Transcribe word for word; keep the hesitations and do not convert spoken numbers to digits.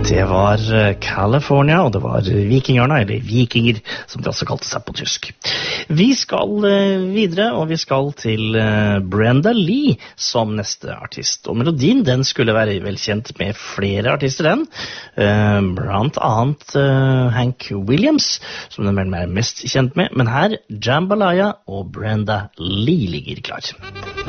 Det var California, og det var vikingarna, eller vikinger, som de også kalte seg på tysk. Vi skal videre, og vi skal til Brenda Lee som neste artist. Og melodien, den skulle være velkjent med flere artister, den. Blant annet Hank Williams, som den er mest kjent med. Men her, Jambalaya og Brenda Lee ligger klar.